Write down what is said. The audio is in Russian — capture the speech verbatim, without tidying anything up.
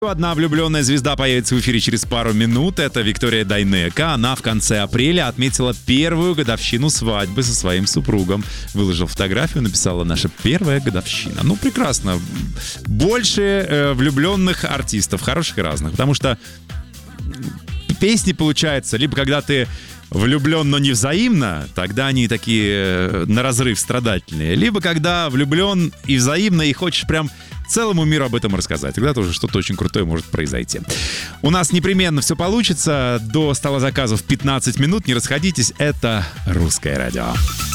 Одна влюбленная звезда появится в эфире через пару минут. Это Виктория Дайнеко. Она в конце апреля отметила первую годовщину свадьбы со своим супругом. Выложила фотографию, написала: «Наша первая годовщина». Ну, прекрасно. Больше э, влюбленных артистов, хороших и разных. Потому что песни, получается, либо когда ты влюблен, но не взаимно, тогда они такие на разрыв страдательные. Либо когда влюблен и взаимно, и хочешь прям целому миру об этом рассказать. Тогда тоже что-то очень крутое может произойти. У нас непременно все получится. До стола заказов пятнадцать минут. Не расходитесь. Это «Русское радио».